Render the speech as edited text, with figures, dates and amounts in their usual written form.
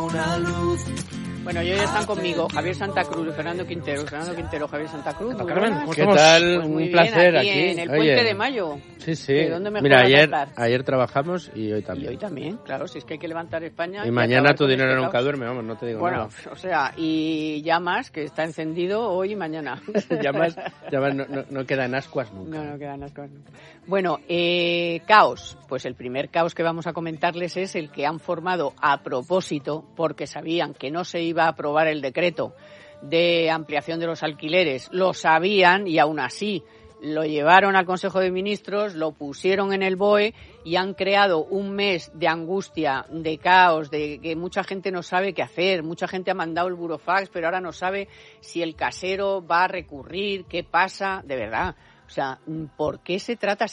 una luz. Bueno, y hoy están conmigo Javier Santa Cruz, Fernando Quintero, Javier Santa Cruz. Carmen, ¿qué tal? Pues muy un bien, placer aquí. aquí. En el Puente de Mayo. Sí, sí. ¿De dónde mejor Mira, vas a estar? ayer trabajamos y hoy Y también. hoy también, claro, si es que hay que levantar España. Y mañana tu dinero este nunca caos. duerme, vamos, no te digo Bueno, nada. o sea, y ya más, que está encendido hoy y mañana. ya más no quedan ascuas nunca. No quedan ascuas nunca. Bueno, caos. Pues el primer caos que vamos a comentarles es el que han formado a propósito, porque sabían que no se iba a aprobar el decreto de ampliación de los alquileres. Lo sabían y aún así lo llevaron al Consejo de Ministros, lo pusieron en el BOE y han creado un mes de angustia, de caos, de que mucha gente no sabe qué hacer, mucha gente ha mandado el burofax, pero ahora no sabe si el casero va a recurrir, qué pasa, de verdad. O sea, ¿por qué se trata